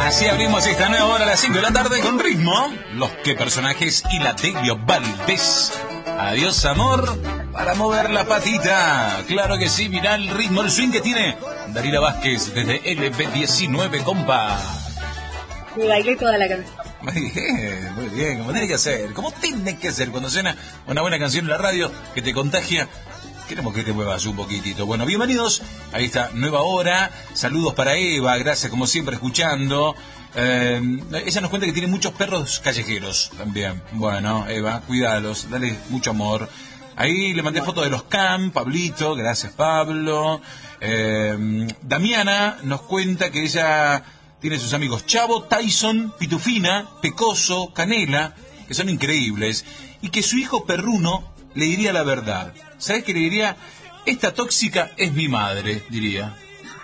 Así abrimos esta nueva hora a las 5 de la tarde con ritmo. Los que personajes y la Delio Valdés. Adiós amor para mover la patita. Claro que sí, mirá el ritmo, el swing que tiene Darila Vázquez desde LB19, compa. Y bailé toda la canción. Muy bien, como tiene que ser. Como tiene que ser cuando suena una buena canción en la radio que te contagia. Queremos que te muevas un poquitito. Bueno, bienvenidos a esta nueva hora. Saludos para Eva, gracias como siempre escuchando. Ella nos cuenta que tiene muchos perros callejeros también. Bueno, Eva, cuídalos, dale mucho amor. Ahí le mandé fotos de los Cam, Pablito, gracias Pablo. Damiana nos cuenta que ella tiene sus amigos Chavo, Tyson, Pitufina, Pecoso, Canela, que son increíbles. Y que su hijo Perruno le diría la verdad. ¿Sabes qué le diría? Esta tóxica es mi madre, diría.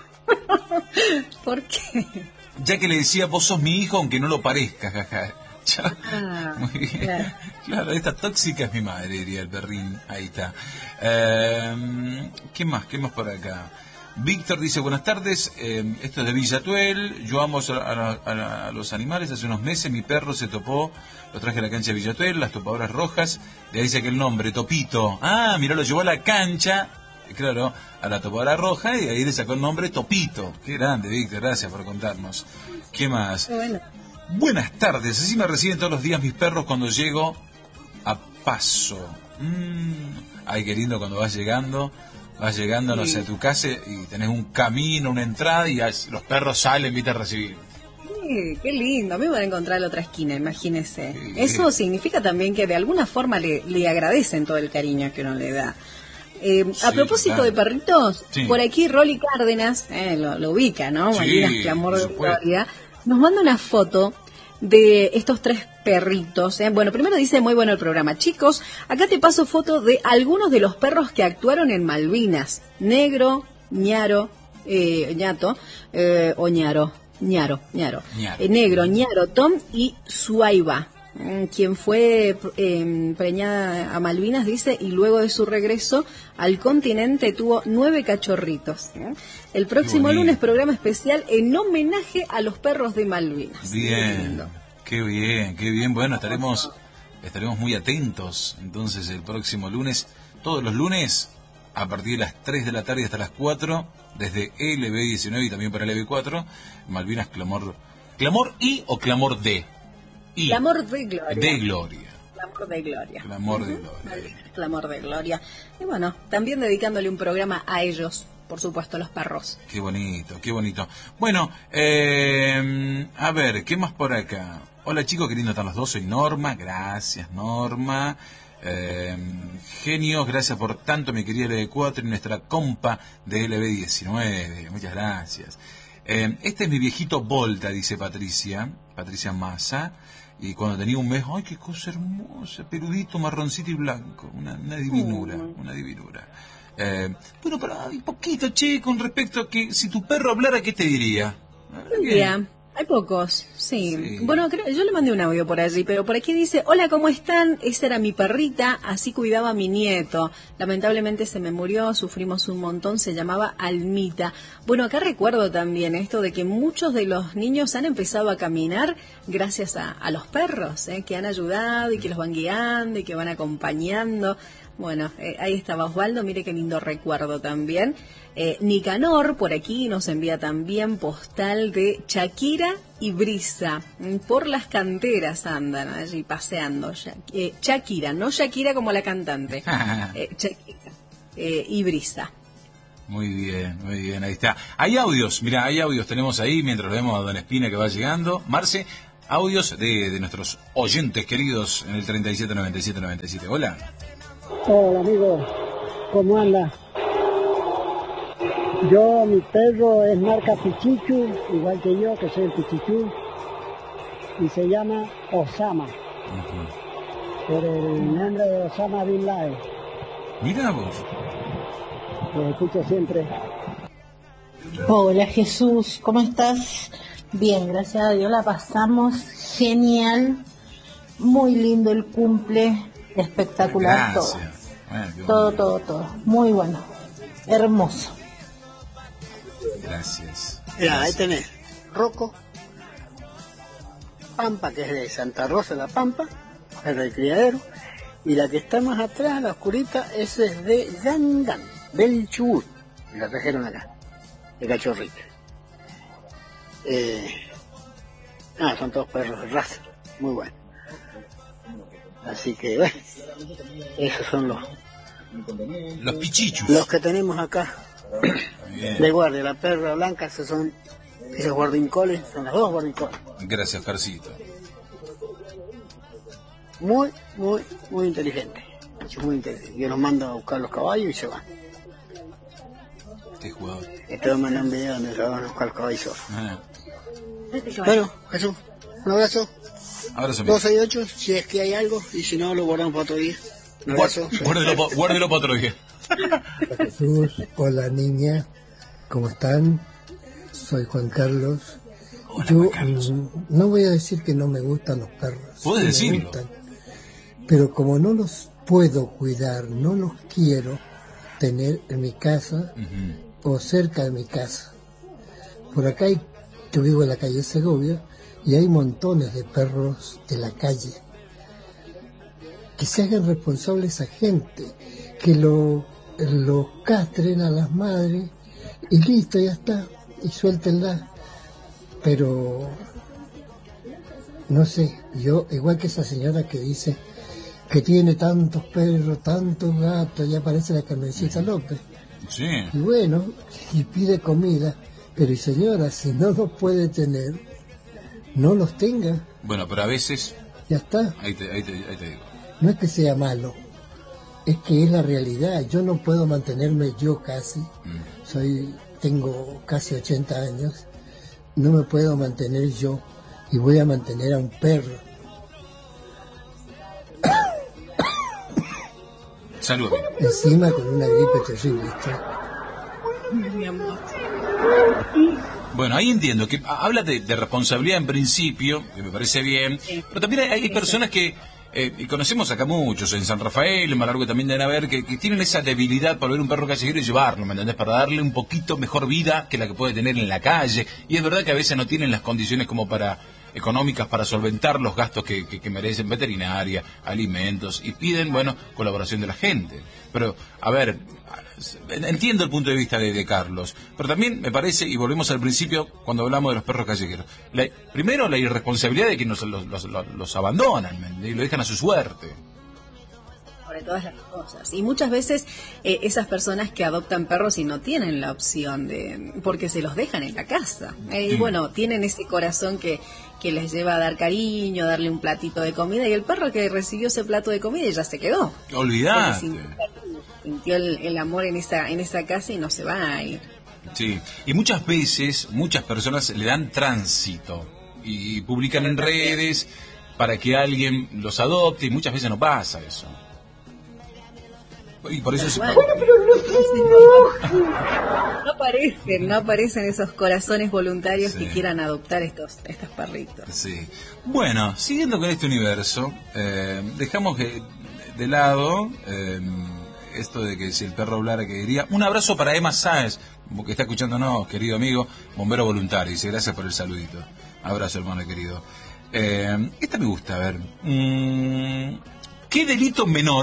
¿Por qué? Ya que le decía, vos sos mi hijo aunque no lo parezcas, jaja. Muy bien. Claro, esta tóxica es mi madre, diría el perrín. Ahí está. ¿Qué más por acá? Víctor dice, buenas tardes, esto es de Villatuel, yo amo a los animales, hace unos meses mi perro se topó, lo traje a la cancha de Villatuel, las topadoras rojas, le dice que el nombre, Topito, mirá, lo llevó a la cancha, claro, a la topadora roja y ahí le sacó el nombre Topito. Qué grande, Víctor, gracias por contarnos. ¿Qué más? Bueno. Buenas tardes, así me reciben todos los días mis perros cuando llego a Paso. Ay, qué lindo cuando vas llegando, no sé, a tu casa y tenés un camino, una entrada y los perros salen, viste, a recibir. Sí, qué lindo, a mí me van a encontrar la otra esquina, imagínese. Sí. Eso significa también que de alguna forma le agradecen todo el cariño que uno le da. A propósito de perritos, por aquí Rolly Cárdenas, lo ubica, ¿no? Malvinas, Clamor de Gloria, nos manda una foto de estos 3 perritos. Bueno, primero dice, muy bueno el programa. Chicos, acá te paso foto de algunos de los perros que actuaron en Malvinas. Negro, Ñaro, Ñato, o Ñaro. Negro, Ñaro, Tom y Suaiba, quien fue preñada a Malvinas, dice, y luego de su regreso al continente tuvo 9 cachorritos. El próximo lunes programa especial en homenaje a los perros de Malvinas. Bien, qué bien. Bueno, estaremos muy atentos. Entonces el próximo lunes, todos los lunes, a partir de las 3 de la tarde hasta las 4, desde LB19 y también para LB4, Malvinas Clamor y o Clamor de. Clamor de Gloria. De Gloria. Clamor de Gloria. Clamor de Gloria. Clamor de Gloria. Y bueno, también dedicándole un programa a ellos, por supuesto, los perros. Qué bonito. Bueno, a ver, ¿qué más por acá? Hola chicos, qué lindo están los dos, soy Norma, gracias Norma. Genios, gracias por tanto, mi querida LB4 y nuestra compa de LB19, muchas gracias. Este es mi viejito Volta, dice Patricia Massa. Y cuando tenía un mes, ¡ay, qué cosa hermosa! Peludito, marroncito y blanco. Una divinura. Bueno, pero hay poquito, che, con respecto a que si tu perro hablara, ¿qué te diría? Hay pocos, sí. Bueno, yo le mandé un audio por allí, pero por aquí dice, hola, ¿cómo están? Esa era mi perrita, así cuidaba a mi nieto. Lamentablemente se me murió, sufrimos un montón, se llamaba Almita. Bueno, acá recuerdo también esto de que muchos de los niños han empezado a caminar gracias a los perros, que han ayudado y que los van guiando y que van acompañando. Bueno, ahí estaba Osvaldo, mire qué lindo recuerdo también. Nicanor por aquí nos envía también postal de Shakira y Brisa. Por las canteras andan allí paseando. Shakira, no Shakira como la cantante. Shakira y Brisa. Muy bien, ahí está. Hay audios, tenemos ahí mientras vemos a Don Espina que va llegando. Marce, audios de nuestros oyentes queridos en el 379797. Hola. Hola amigo, ¿cómo anda? Mi perro es marca Pichichu, igual que yo, que soy el Pichichu, y se llama Osama, por el nombre de Osama Bin Laden. Mira vos. Lo escucho siempre. Hola Jesús, ¿cómo estás? Bien, gracias a Dios la pasamos genial, muy lindo el cumple, espectacular. Gracias. Todo, muy bueno, hermoso. Gracias. Mira, ahí tenés, Rocco, Pampa, que es de Santa Rosa de la Pampa, es del criadero, y la que está más atrás, la oscurita, esa es de Yandan, del Chubut, y la trajeron acá, de cachorrita. Son todos perros de raza, muy buenos. Así que, bueno, esos son los pichichus. Los que tenemos acá, de guardia. La perra blanca, esos guardincoles, son los dos guardincoles. Gracias, Carcito. Muy, muy, muy inteligente. Muy inteligente. Yo los mando a buscar los caballos y se van. Este jugador. Te voy a mandar un video donde se van a buscar los caballos. Bueno, Jesús, un abrazo. Abrazo. 268, si es que hay algo, y si no, lo guardamos para otro día. Un abrazo. Guárdelo para otro día. Hola Jesús, hola niña, ¿cómo están? Soy Juan Carlos. Hola, Yo Juan Carlos. No voy a decir que no me gustan los perros. Puedes decirlo. Me gustan, pero como no los puedo cuidar, no los quiero tener en mi casa o cerca de mi casa. Por acá yo vivo en la calle Segovia y hay montones de perros de la calle. Que se hagan responsables a gente, que los castren a las madres y listo, ya está, y suéltenla. Pero no sé, yo igual que esa señora que dice que tiene tantos perros, tantos gatos, ya parece la Carmencita López. Sí. Y bueno, y pide comida, pero y señora, si no los puede tener, no los tenga. Bueno, pero a veces... Ya está. Ahí te digo. No es que sea malo, es que es la realidad. Yo no puedo mantenerme yo casi. Tengo casi 80 años. No me puedo mantener yo y voy a mantener a un perro. Salud. Encima con una gripe terrible. Mi amor. Bueno, ahí entiendo que habla de responsabilidad en principio, que me parece bien, pero también hay personas que, y conocemos acá muchos, en San Rafael, en Malargüe también deben haber, que tienen esa debilidad para ver un perro callejero y llevarlo, ¿me entendés? Para darle un poquito mejor vida que la que puede tener en la calle. Y es verdad que a veces no tienen las condiciones como económicas para solventar los gastos que merecen, veterinaria, alimentos, y piden, colaboración de la gente. Pero, a ver, entiendo el punto de vista de Carlos, pero también me parece, y volvemos al principio cuando hablamos de los perros callejeros, primero la irresponsabilidad de que los abandonan y lo dejan a su suerte. Sobre todas las cosas. Y muchas veces esas personas que adoptan perros y no tienen la opción porque se los dejan en la casa. Y tienen ese corazón que les lleva a dar cariño, a darle un platito de comida, y el perro que recibió ese plato de comida ya se quedó. Olvidate. Sintió el amor en esa casa y no se va a ir. Sí, y muchas veces, muchas personas le dan tránsito y publican en redes para que alguien los adopte, y muchas veces no pasa eso. Y por eso no aparecen esos corazones voluntarios que quieran adoptar estos perritos. Sí. Bueno, siguiendo con este universo, dejamos de lado esto de que si el perro hablara, que diría. Un abrazo para Emma Sáenz, que está escuchándonos, querido amigo, bombero voluntario. Dice, gracias por el saludito. Abrazo, hermano querido. Esta me gusta, a ver. ¿Qué delito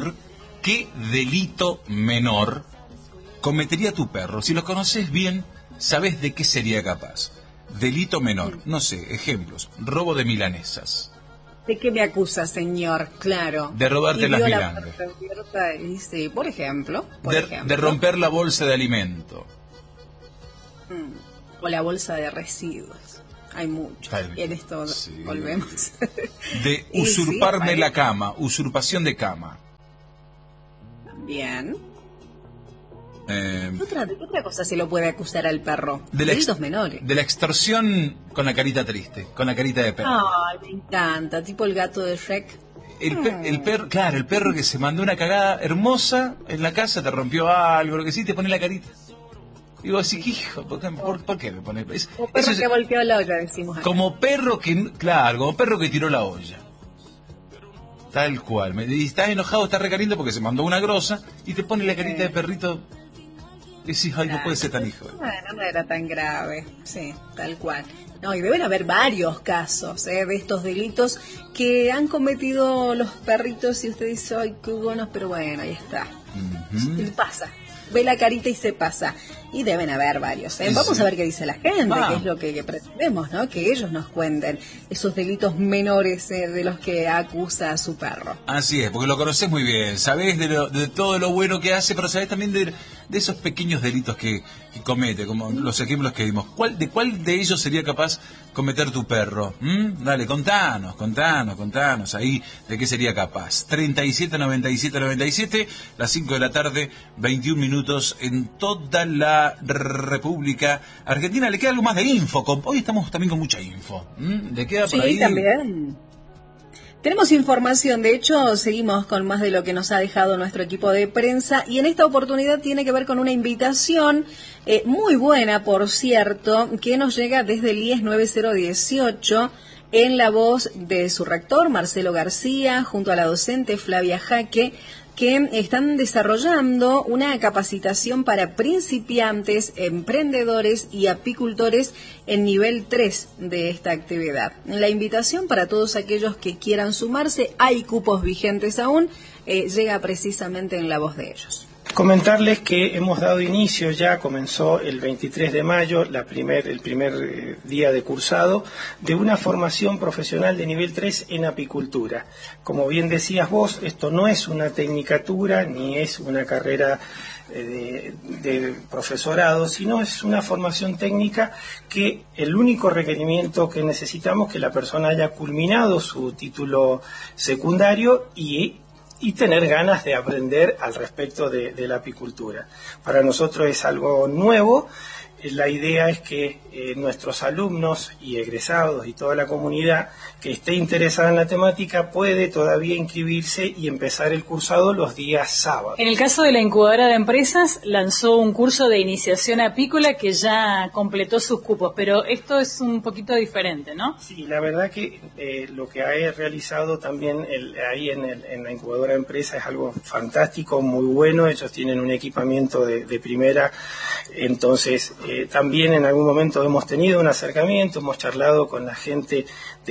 menor cometería tu perro? Si lo conoces bien, sabes de qué sería capaz. Delito menor, no sé, ejemplos. Robo de milanesas. ¿De qué me acusa, señor? Claro. De robarte las milanesas. Dice, por ejemplo. De romper la bolsa de alimento. O la bolsa de residuos. Hay mucho. En esto volvemos. De usurparme la cama. Usurpación de cama. Bien. ¿Qué otra cosa se lo puede acusar al perro? Delitos menores. De la extorsión con la carita triste, con la carita de perro. Ay, me encanta, tipo el gato de Shrek. El perro que se mandó una cagada hermosa en la casa, te rompió algo, lo que sí, te pone la carita. Y vos decís, hijo, ¿por qué me pone? Como perro que volteó la olla, decimos acá. Como perro que tiró la olla. Tal cual. Y estás enojado, estás recaliente porque se mandó una grosa y te pone la carita de perrito. Decís, ay, no puede ser tan hijo. Bueno, no era tan grave, sí, tal cual. No, y deben haber varios casos de estos delitos que han cometido los perritos y usted dice, ay, qué buenos, pero bueno, ahí está. Y pasa, ve la carita y se pasa. Y deben haber varios. Vamos a ver qué dice la gente, qué es lo que pretendemos, ¿no? Que ellos nos cuenten esos delitos menores de los que acusa a su perro. Así es, porque lo conoces muy bien, sabés de todo lo bueno que hace, pero sabés también de esos pequeños delitos que comete, como los ejemplos que dimos. ¿De cuál de ellos sería capaz cometer tu perro? Dale, contanos ahí de qué sería capaz. 379797, las 5 de la tarde, 21 minutos en toda la República Argentina. ¿Le queda algo más de info? Hoy estamos también con mucha info. ¿Le queda por ahí? Sí, también. Tenemos información, de hecho, seguimos con más de lo que nos ha dejado nuestro equipo de prensa y en esta oportunidad tiene que ver con una invitación muy buena, por cierto, que nos llega desde el IES 9018 en la voz de su rector, Marcelo García, junto a la docente Flavia Jaque, que están desarrollando una capacitación para principiantes, emprendedores y apicultores en nivel 3 de esta actividad. La invitación para todos aquellos que quieran sumarse, hay cupos vigentes aún, llega precisamente en la voz de ellos. Comentarles que hemos dado inicio, ya comenzó el 23 de mayo, el primer día de cursado, de una formación profesional de nivel 3 en apicultura. Como bien decías vos, esto no es una tecnicatura ni es una carrera de profesorado, sino es una formación técnica que el único requerimiento que necesitamos es que la persona haya culminado su título secundario y tener ganas de aprender al respecto de la apicultura. Para nosotros es algo nuevo. La idea es que nuestros alumnos y egresados y toda la comunidad que esté interesada en la temática puede todavía inscribirse y empezar el cursado los días sábados. En el caso de la incubadora de empresas, lanzó un curso de iniciación apícola que ya completó sus cupos, pero esto es un poquito diferente, ¿no? Sí, la verdad que lo que he realizado también ahí en la incubadora de empresas es algo fantástico, muy bueno. Ellos tienen un equipamiento de primera, entonces también en algún momento hemos tenido un acercamiento, hemos charlado con la gente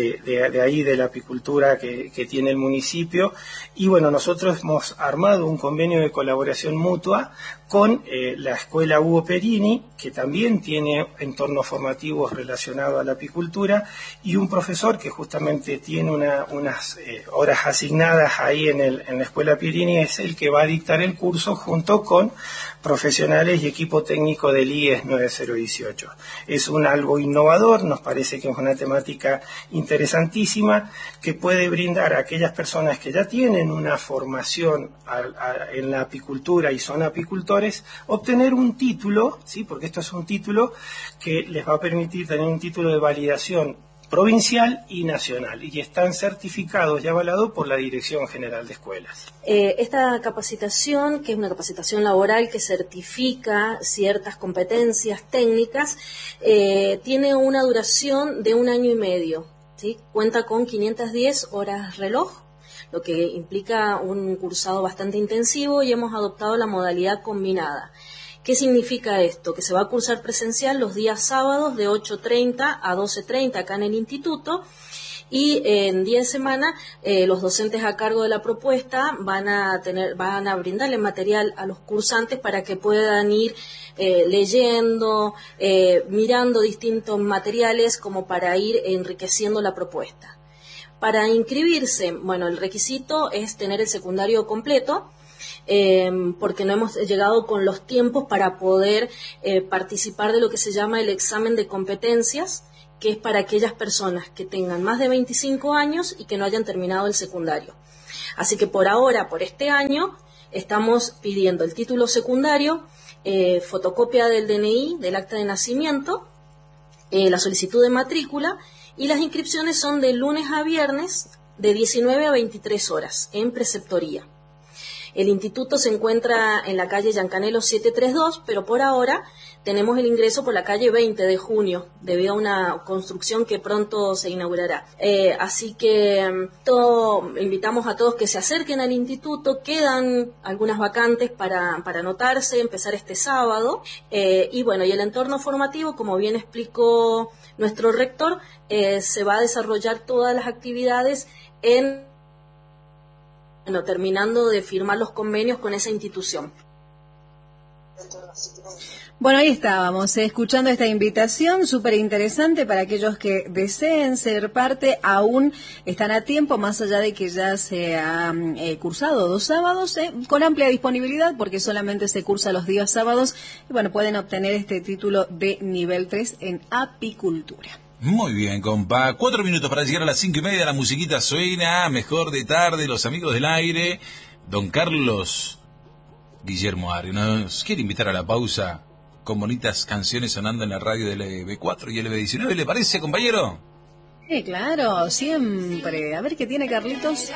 de ahí de la apicultura que tiene el municipio y bueno, nosotros hemos armado un convenio de colaboración mutua con la escuela Hugo Perini, que también tiene entornos formativos relacionados a la apicultura, y un profesor que justamente tiene unas horas asignadas ahí en la escuela Perini, es el que va a dictar el curso junto con profesionales y equipo técnico del IES 9018. Es algo innovador, nos parece que es una temática interesantísima que puede brindar a aquellas personas que ya tienen una formación en la apicultura y son apicultores, obtener un título, ¿sí? Porque esto es un título que les va a permitir tener un título de validación provincial y nacional, y están certificados y avalados por la Dirección General de Escuelas. Esta capacitación, que es una capacitación laboral que certifica ciertas competencias técnicas, tiene una duración de 1 año y medio, ¿sí? Cuenta con 510 horas reloj, lo que implica un cursado bastante intensivo, y hemos adoptado la modalidad combinada. ¿Qué significa esto? Que se va a cursar presencial los días sábados de 8:30 a 12:30 acá en el instituto, y en día de semana los docentes a cargo de la propuesta van a brindarle material a los cursantes para que puedan ir leyendo, mirando distintos materiales como para ir enriqueciendo la propuesta. Para inscribirse, bueno, el requisito es tener el secundario completo, porque no hemos llegado con los tiempos para poder participar de lo que se llama el examen de competencias, que es para aquellas personas que tengan más de 25 años y que no hayan terminado el secundario. Así que por ahora, por este año, estamos pidiendo el título secundario, fotocopia del DNI, del acta de nacimiento, la solicitud de matrícula, y las inscripciones son de lunes a viernes de 19 a 23 horas en preceptoría. El instituto se encuentra en la calle Yancanelo 732, pero por ahora tenemos el ingreso por la calle 20 de junio, debido a una construcción que pronto se inaugurará. Así que invitamos a todos que se acerquen al instituto, quedan algunas vacantes para anotarse, empezar este sábado, y bueno, y el entorno formativo, como bien explicó nuestro rector, se va a desarrollar todas las actividades terminando de firmar los convenios con esa institución. Bueno, ahí estábamos, escuchando esta invitación súper interesante para aquellos que deseen ser parte, aún están a tiempo, más allá de que ya se ha cursado 2 sábados, con amplia disponibilidad, porque solamente se cursa los días sábados, y bueno, pueden obtener este título de nivel 3 en apicultura. Muy bien, compa. 4 minutos para llegar a las 5:30, la musiquita suena, mejor de tarde, los amigos del aire. Don Carlos Guillermo Ario nos quiere invitar a la pausa con bonitas canciones sonando en la radio del LB4 y LB19, ¿le parece, compañero? Sí, claro, siempre. A ver qué tiene Carlitos.